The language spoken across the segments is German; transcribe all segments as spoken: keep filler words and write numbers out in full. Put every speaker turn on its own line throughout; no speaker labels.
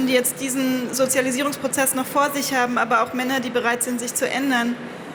die jetzt diesen Sozialisierungsprozess noch vor sich haben, aber auch Männer, die bereit sind, sich zu ändern,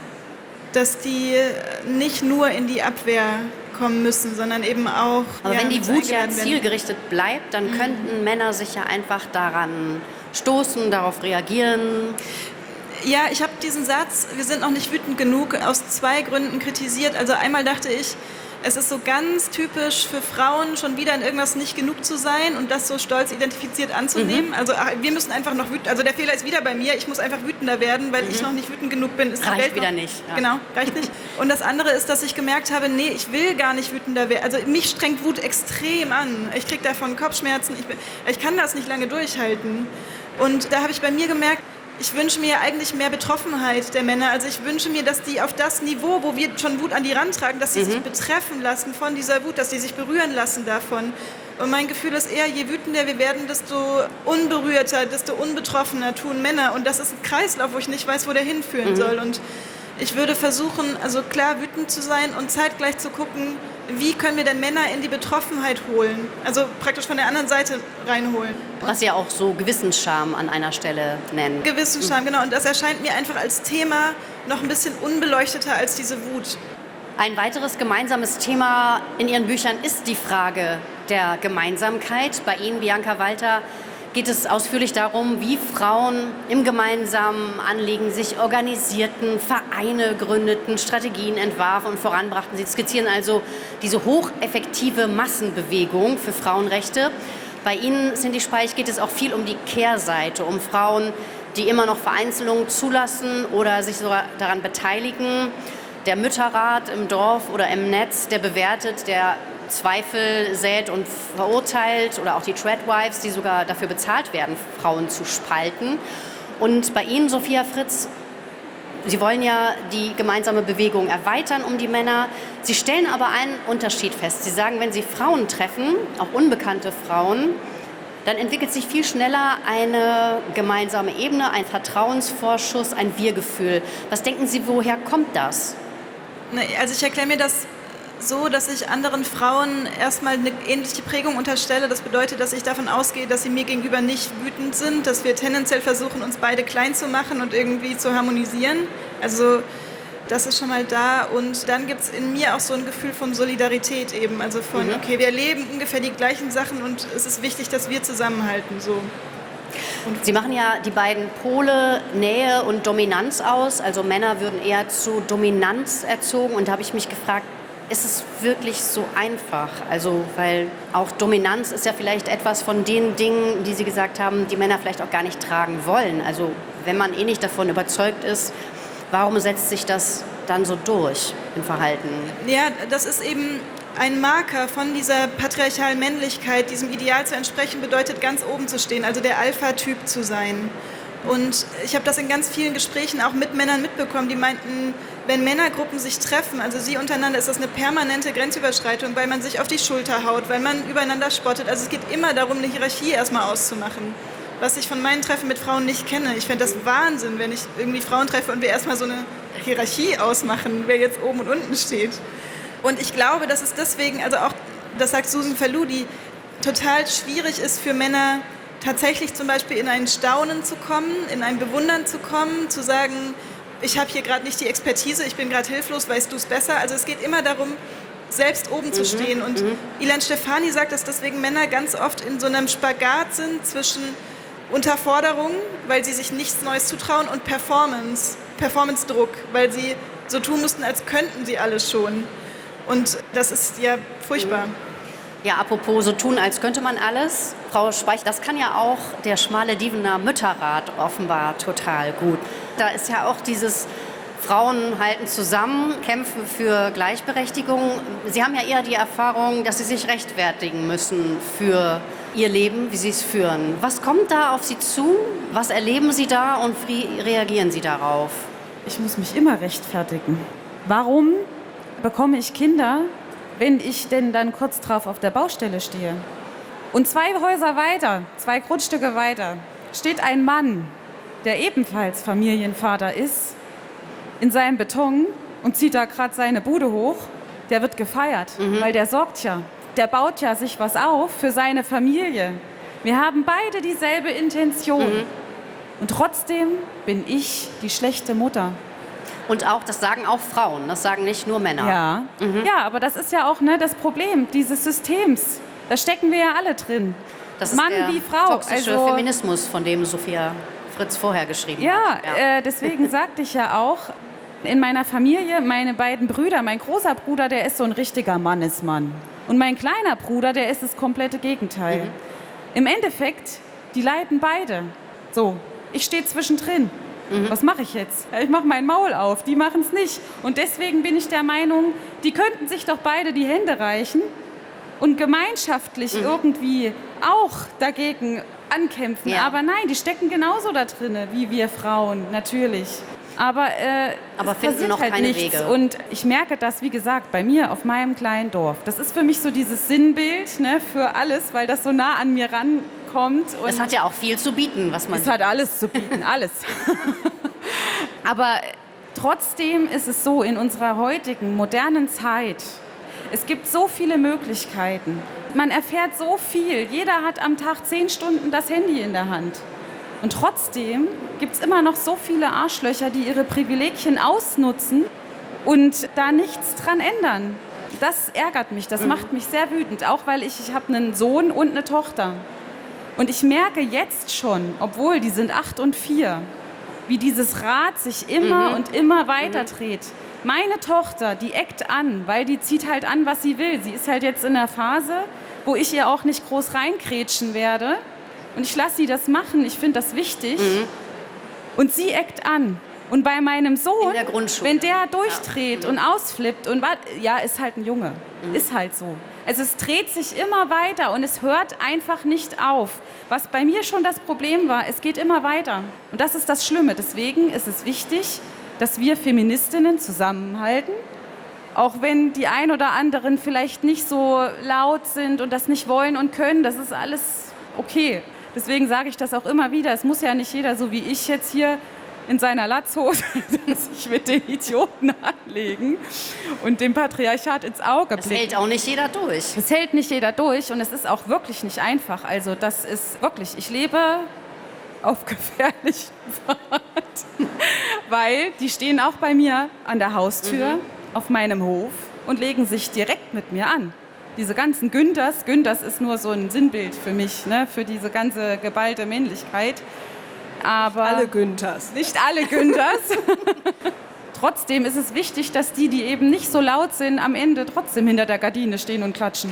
dass die nicht nur in die Abwehr kommen müssen, sondern eben auch...
Aber
ja,
wenn die Wut ja
eingeladen werden.
zielgerichtet bleibt, dann mhm. könnten Männer sich ja einfach daran stoßen, darauf reagieren.
Ja, ich habe diesen Satz, wir sind noch nicht wütend genug, aus zwei Gründen kritisiert. Also einmal dachte ich, es ist so ganz typisch für Frauen, schon wieder in irgendwas nicht genug zu sein und das so stolz identifiziert anzunehmen. Mhm. Also ach, wir müssen einfach noch wütend, also der Fehler ist wieder bei mir, ich muss einfach wütender werden, weil mhm. ich noch nicht wütend genug bin. Ist
reicht
die Welt
wieder
noch,
nicht. Ja.
Genau, reicht nicht. Und das andere ist, dass ich gemerkt habe, nee, ich will gar nicht wütender werden. Also mich strengt Wut extrem an. Ich kriege davon Kopfschmerzen, ich, bin, ich kann das nicht lange durchhalten. Und da habe ich bei mir gemerkt, ich wünsche mir eigentlich mehr Betroffenheit der Männer. Also ich wünsche mir, dass die auf das Niveau, wo wir schon Wut an die rantragen, dass sie mhm. sich betreffen lassen von dieser Wut, dass sie sich berühren lassen davon. Und mein Gefühl ist eher, je wütender wir werden, desto unberührter, desto unbetroffener tun Männer. Und das ist ein Kreislauf, wo ich nicht weiß, wo der hinführen mhm. soll. Und ich würde versuchen, also klar wütend zu sein und zeitgleich zu gucken, wie können wir denn Männer in die Betroffenheit holen? Also praktisch von der anderen Seite reinholen.
Was Sie auch so Gewissensscham an einer Stelle nennen.
Gewissensscham, mhm. genau. Und das erscheint mir einfach als Thema noch ein bisschen unbeleuchteter als diese Wut.
Ein weiteres gemeinsames Thema in Ihren Büchern ist die Frage der Gemeinsamkeit. Bei Ihnen, Bianca Walter, geht es ausführlich darum, wie Frauen im gemeinsamen Anliegen sich organisierten, Vereine gründeten, Strategien entwarfen und voranbrachten. Sie skizzieren also diese hocheffektive Massenbewegung für Frauenrechte. Bei Ihnen, Cindy Speich, geht es auch viel um die Kehrseite, um Frauen, die immer noch Vereinzelungen zulassen oder sich sogar daran beteiligen. Der Mütterrat im Dorf oder im Netz, der bewertet, der Zweifel sät und verurteilt, oder auch die Treadwives, die sogar dafür bezahlt werden, Frauen zu spalten. Und bei Ihnen, Sophia Fritz, Sie wollen ja die gemeinsame Bewegung erweitern um die Männer. Sie stellen aber einen Unterschied fest. Sie sagen, wenn Sie Frauen treffen, auch unbekannte Frauen, dann entwickelt sich viel schneller eine gemeinsame Ebene, ein Vertrauensvorschuss, ein Wir-Gefühl. Was denken Sie, woher kommt das?
Also ich erkläre mir das so, dass ich anderen Frauen erstmal eine ähnliche Prägung unterstelle. Das bedeutet, dass ich davon ausgehe, dass sie mir gegenüber nicht wütend sind, dass wir tendenziell versuchen, uns beide klein zu machen und irgendwie zu harmonisieren. Also das ist schon mal da. Und dann gibt es in mir auch so ein Gefühl von Solidarität eben. Also von, mhm. okay, wir erleben ungefähr die gleichen Sachen und es ist wichtig, dass wir zusammenhalten. So.
Und Sie machen ja die beiden Pole Nähe und Dominanz aus. Also Männer würden eher zu Dominanz erzogen. Und da habe ich mich gefragt, ist es wirklich so einfach? Also, weil auch Dominanz ist ja vielleicht etwas von den Dingen, die Sie gesagt haben, die Männer vielleicht auch gar nicht tragen wollen. Also, wenn man eh nicht davon überzeugt ist, warum setzt sich das dann so durch im Verhalten?
Ja, das ist eben ein Marker von dieser patriarchalen Männlichkeit. Diesem Ideal zu entsprechen bedeutet, ganz oben zu stehen, also der Alpha-Typ zu sein. Und ich habe das in ganz vielen Gesprächen auch mit Männern mitbekommen, die meinten, wenn Männergruppen sich treffen, also sie untereinander, ist das eine permanente Grenzüberschreitung, weil man sich auf die Schulter haut, weil man übereinander spottet. Also es geht immer darum, eine Hierarchie erstmal auszumachen, was ich von meinen Treffen mit Frauen nicht kenne. Ich fände das Wahnsinn, wenn ich irgendwie Frauen treffe und wir erstmal so eine Hierarchie ausmachen, wer jetzt oben und unten steht. Und ich glaube, dass es deswegen, also auch, das sagt Susan Faludi, total schwierig ist für Männer, tatsächlich zum Beispiel in ein Staunen zu kommen, in ein Bewundern zu kommen, zu sagen, ich habe hier gerade nicht die Expertise, ich bin gerade hilflos, weißt du es besser? Also es geht immer darum, selbst oben mhm, zu stehen. Und mhm. Ilan Stefani sagt, dass deswegen Männer ganz oft in so einem Spagat sind zwischen Unterforderung, weil sie sich nichts Neues zutrauen, und Performance, Performance-Druck, weil sie so tun müssten, als könnten sie alles schon. Und das ist ja furchtbar.
Mhm. Ja, apropos so tun, als könnte man alles. Frau Speich, das kann ja auch der schmale Dievener Mütterrat offenbar total gut. Da ist ja auch dieses Frauen halten zusammen, kämpfen für Gleichberechtigung. Sie haben ja eher die Erfahrung, dass sie sich rechtfertigen müssen für ihr Leben, wie sie es führen. Was kommt da auf Sie zu? Was erleben Sie da und wie reagieren Sie darauf?
Ich muss mich immer rechtfertigen. Warum bekomme ich Kinder, wenn ich denn dann kurz drauf auf der Baustelle stehe? Und zwei Häuser weiter, zwei Grundstücke weiter, steht ein Mann, der ebenfalls Familienvater ist, in seinem Beton und zieht da gerade seine Bude hoch. Der wird gefeiert, mhm. weil der sorgt ja. Der baut ja sich was auf für seine Familie. Wir haben beide dieselbe Intention.
Mhm.
Und trotzdem bin ich die schlechte Mutter.
Und auch, das sagen auch Frauen, das sagen nicht nur Männer.
Ja,
Mhm.
ja, aber das ist ja auch ne, das Problem dieses Systems. Da stecken wir ja alle drin.
Das ist
Mann
der
wie Frau.
toxische
Also,
Feminismus, von dem Sophia Fritz vorher geschrieben
ja,
hat. Ja,
äh, deswegen sagte ich ja auch, in meiner Familie, meine beiden Brüder, mein großer Bruder, der ist so ein richtiger Mannesmann. Und mein kleiner Bruder, der ist das komplette Gegenteil.
Mhm.
Im Endeffekt, die leiden beide. So, ich stehe zwischendrin.
Mhm.
Was mache ich jetzt? Ja, ich mache mein Maul auf, die machen es nicht. Und deswegen bin ich der Meinung, die könnten sich doch beide die Hände reichen und gemeinschaftlich
Mhm.
irgendwie auch dagegen ankämpfen.
Ja.
Aber nein, die stecken genauso da drin wie wir Frauen, natürlich. Aber, äh,
Aber
es
finden
passiert
noch
halt
keine
nichts.
Wege.
Und ich merke das, wie gesagt, bei mir auf meinem kleinen Dorf. Das ist für mich so dieses Sinnbild, ne, für alles, weil das so nah an mir rankommt. Und
es hat ja auch viel zu bieten, was man
es hat alles zu bieten, alles. Aber trotzdem ist es so, in unserer heutigen, modernen Zeit, es gibt so viele Möglichkeiten. Man erfährt so viel. Jeder hat am Tag zehn Stunden das Handy in der Hand. Und trotzdem gibt es immer noch so viele Arschlöcher, die ihre Privilegien ausnutzen und da nichts dran ändern. Das ärgert mich, das
Mhm.
macht mich sehr wütend, auch weil ich, ich habe einen Sohn und eine Tochter. Und ich merke jetzt schon, obwohl die sind acht und vier, wie dieses Rad sich immer
Mhm.
und immer weiter dreht. Meine Tochter, die eckt an, weil die zieht halt an, was sie will. Sie ist halt jetzt in der Phase, wo ich ihr auch nicht groß reinkrätschen werde. Und ich lasse sie das machen, ich finde das wichtig.
Mhm.
Und sie eckt an. Und bei meinem Sohn,
In der Grundschule.
wenn der durchdreht und ausflippt, und wat- ja, ist halt ein Junge, ist halt so. Also es dreht sich immer weiter und es hört einfach nicht auf. Was bei mir schon das Problem war, es geht immer weiter. Und das ist das Schlimme. Deswegen ist es wichtig, dass wir Feministinnen zusammenhalten, auch wenn die ein oder anderen vielleicht nicht so laut sind und das nicht wollen und können, das ist alles okay. Deswegen sage ich das auch immer wieder. Es muss ja nicht jeder, so wie ich jetzt hier in seiner Latzhose, sich mit den Idioten anlegen und dem Patriarchat ins Auge
Das
blicken.
hält auch nicht jeder durch.
Das hält nicht jeder durch und es ist auch wirklich nicht einfach. Also das ist wirklich, ich lebe auf gefährlichen Pfad, weil die stehen auch bei mir an der Haustür,
Mhm.
auf meinem Hof und legen sich direkt mit mir an. Diese ganzen Günthers, Günthers ist nur so ein Sinnbild für mich, ne, für diese ganze geballte Männlichkeit. Aber
Alle Günthers.
nicht alle Günthers. Trotzdem ist es wichtig, dass die, die eben nicht so laut sind, am Ende trotzdem hinter der Gardine stehen und klatschen.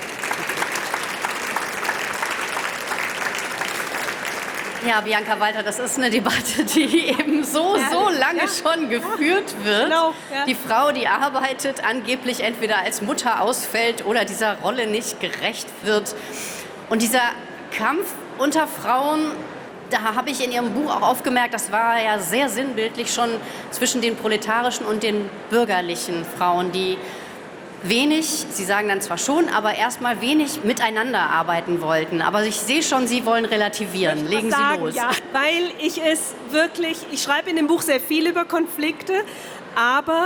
Ja, Bianca Walter, das ist eine Debatte, die eben so, so lange schon geführt wird.
Genau, ja.
Die Frau, die arbeitet, angeblich entweder als Mutter ausfällt oder dieser Rolle nicht gerecht wird. Und dieser Kampf unter Frauen, da habe ich in Ihrem Buch auch aufgemerkt, das war ja sehr sinnbildlich schon zwischen den proletarischen und den bürgerlichen Frauen, die wenig, Sie sagen dann zwar schon, aber erstmal wenig miteinander arbeiten wollten. Aber ich sehe schon, Sie wollen relativieren. Legen Sie
sagen,
los.
Ja, weil ich es wirklich, ich schreibe in dem Buch sehr viel über Konflikte, aber,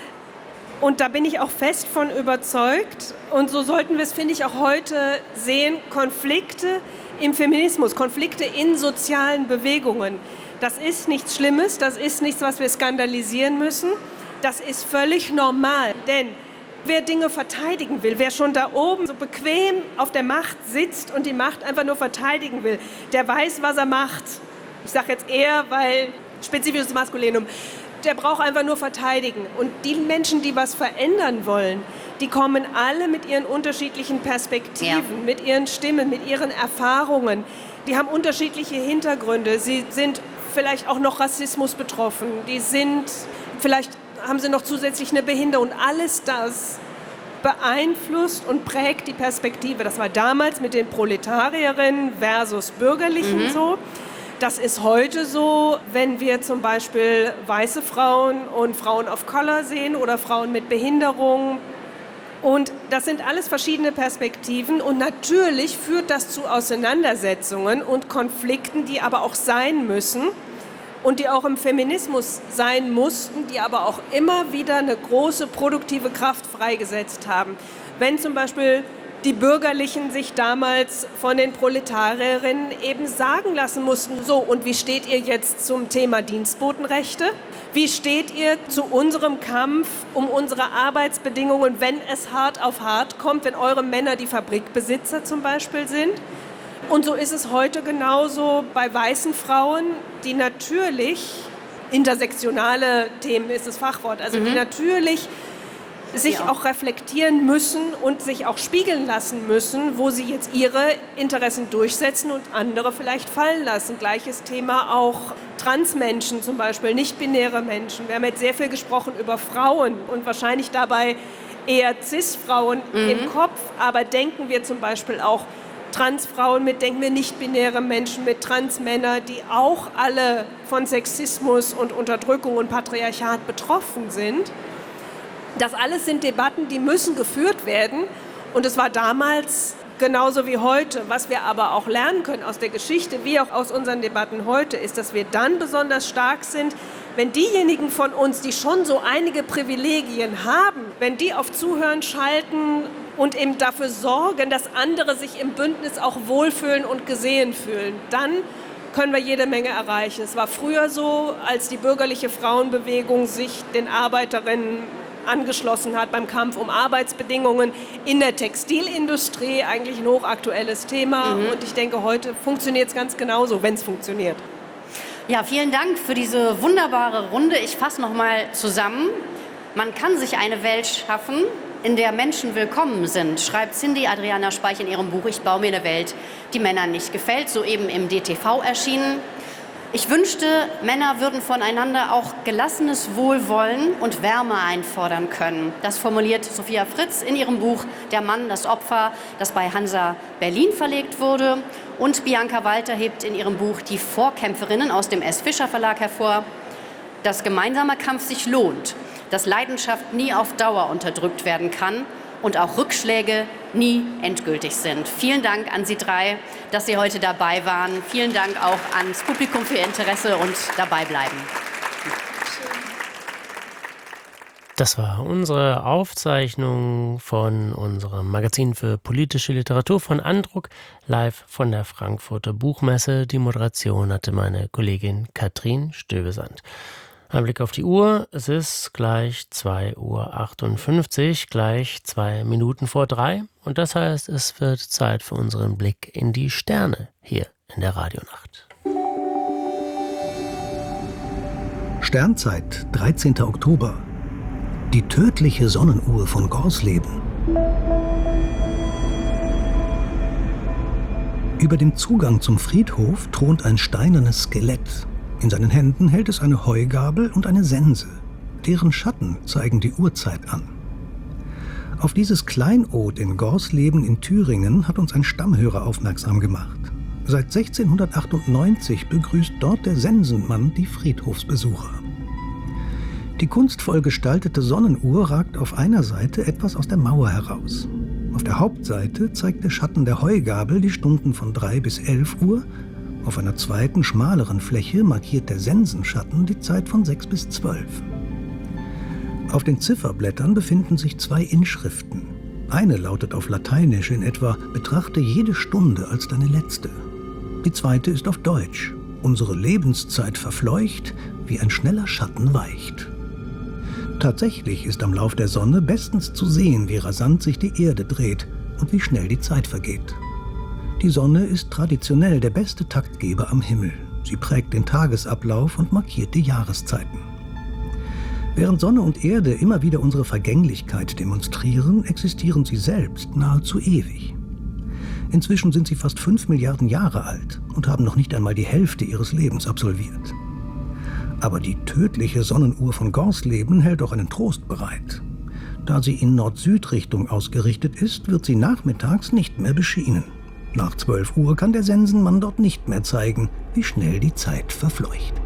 und da bin ich auch fest von überzeugt, und so sollten wir es, finde ich, auch heute sehen, Konflikte im Feminismus, Konflikte in sozialen Bewegungen, das ist nichts Schlimmes, das ist nichts, was wir skandalisieren müssen, das ist völlig normal, denn wer Dinge verteidigen will, wer schon da oben so bequem auf der Macht sitzt und die Macht einfach nur verteidigen will, der weiß, was er macht. Ich sage jetzt eher, weil spezifisches Maskulinum, der braucht einfach nur verteidigen. Und die Menschen, die was verändern wollen, die kommen alle mit ihren unterschiedlichen Perspektiven,
Ja.
mit ihren Stimmen, mit ihren Erfahrungen. Die haben unterschiedliche Hintergründe. Sie sind vielleicht auch noch Rassismus betroffen. Die sind vielleicht haben sie noch zusätzlich eine Behinderung. Alles das beeinflusst und prägt die Perspektive. Das war damals mit den Proletarierinnen versus Bürgerlichen
Mhm.
so. Das ist heute so, wenn wir zum Beispiel weiße Frauen und Frauen of Color sehen oder Frauen mit Behinderung. Und das sind alles verschiedene Perspektiven. Und natürlich führt das zu Auseinandersetzungen und Konflikten, die aber auch sein müssen. Und die auch im Feminismus sein mussten, die aber auch immer wieder eine große produktive Kraft freigesetzt haben. Wenn zum Beispiel die Bürgerlichen sich damals von den Proletarierinnen eben sagen lassen mussten, so, und wie steht ihr jetzt zum Thema Dienstbotenrechte? Wie steht ihr zu unserem Kampf um unsere Arbeitsbedingungen, wenn es hart auf hart kommt, wenn eure Männer die Fabrikbesitzer zum Beispiel sind? Und so ist es heute genauso bei weißen Frauen, die natürlich, intersektionale Themen ist das Fachwort, also mhm. die natürlich sich ja. auch reflektieren müssen und sich auch spiegeln lassen müssen, wo sie jetzt ihre Interessen durchsetzen und andere vielleicht fallen lassen. Gleiches Thema auch Transmenschen zum Beispiel, nicht-binäre Menschen. Wir haben jetzt sehr viel gesprochen über Frauen und wahrscheinlich dabei eher Cis-Frauen mhm. im Kopf, aber denken wir zum Beispiel auch Transfrauen mit, denken wir nicht-binäre Menschen mit, Transmänner, die auch alle von Sexismus und Unterdrückung und Patriarchat betroffen sind. Das alles sind Debatten, die müssen geführt werden. Und es war damals genauso wie heute. Was wir aber auch lernen können aus der Geschichte, wie auch aus unseren Debatten heute, ist, dass wir dann besonders stark sind, wenn diejenigen von uns, die schon so einige Privilegien haben, wenn die auf Zuhören schalten und eben dafür sorgen, dass andere sich im Bündnis auch wohlfühlen und gesehen fühlen, dann können wir jede Menge erreichen. Es war früher so, als die bürgerliche Frauenbewegung sich den Arbeiterinnen angeschlossen hat beim Kampf um Arbeitsbedingungen in der Textilindustrie, eigentlich ein hochaktuelles Thema. Mhm. Und ich denke, heute funktioniert es ganz genauso, wenn es funktioniert.
Ja, vielen Dank für diese wunderbare Runde. Ich fasse noch mal zusammen. Man kann sich eine Welt schaffen, in der Menschen willkommen sind, schreibt Cindy Adriana Speich in ihrem Buch Ich baue mir eine Welt, die Männern nicht gefällt, soeben im D T V erschienen. Ich wünschte, Männer würden voneinander auch gelassenes Wohlwollen und Wärme einfordern können. Das formuliert Sophia Fritz in ihrem Buch Der Mann, das Opfer, das bei Hansa Berlin verlegt wurde. Und Bianca Walter hebt in ihrem Buch Die Vorkämpferinnen aus dem S. Fischer Verlag hervor, dass gemeinsamer Kampf sich lohnt, dass Leidenschaft nie auf Dauer unterdrückt werden kann und auch Rückschläge nie endgültig sind. Vielen Dank an Sie drei, dass Sie heute dabei waren. Vielen Dank auch ans Publikum für Ihr Interesse und dabei bleiben.
Das war unsere Aufzeichnung von unserem Magazin für politische Literatur von Andruck, live von der Frankfurter Buchmesse. Die Moderation hatte meine Kollegin Katrin Stövesand. Ein Blick auf die Uhr, es ist gleich zwei Uhr achtundfünfzig, gleich zwei Minuten vor drei. Und das heißt, es wird Zeit für unseren Blick in die Sterne hier in der Radionacht.
Sternzeit, dreizehnter Oktober. Die tödliche Sonnenuhr von Gorsleben. Über dem Zugang zum Friedhof thront ein steinernes Skelett. In seinen Händen hält es eine Heugabel und eine Sense. Deren Schatten zeigen die Uhrzeit an. Auf dieses Kleinod in Gorsleben in Thüringen hat uns ein Stammhörer aufmerksam gemacht. Seit sechzehnhundertachtundneunzig begrüßt dort der Sensenmann die Friedhofsbesucher. Die kunstvoll gestaltete Sonnenuhr ragt auf einer Seite etwas aus der Mauer heraus. Auf der Hauptseite zeigt der Schatten der Heugabel die Stunden von drei bis elf Uhr. Auf einer zweiten, schmaleren Fläche markiert der Sensenschatten die Zeit von sechs bis zwölf. Auf den Zifferblättern befinden sich zwei Inschriften. Eine lautet auf Lateinisch in etwa: Betrachte jede Stunde als deine letzte. Die zweite ist auf Deutsch: Unsere Lebenszeit verfleucht, wie ein schneller Schatten weicht. Tatsächlich ist am Lauf der Sonne bestens zu sehen, wie rasant sich die Erde dreht und wie schnell die Zeit vergeht. Die Sonne ist traditionell der beste Taktgeber am Himmel. Sie prägt den Tagesablauf und markiert die Jahreszeiten. Während Sonne und Erde immer wieder unsere Vergänglichkeit demonstrieren, existieren sie selbst nahezu ewig. Inzwischen sind sie fast fünf Milliarden Jahre alt und haben noch nicht einmal die Hälfte ihres Lebens absolviert. Aber die tödliche Sonnenuhr von Gorsleben hält auch einen Trost bereit. Da sie in Nord-Süd-Richtung ausgerichtet ist, wird sie nachmittags nicht mehr beschienen. Nach zwölf Uhr kann der Sensenmann dort nicht mehr zeigen, wie schnell die Zeit verfleucht.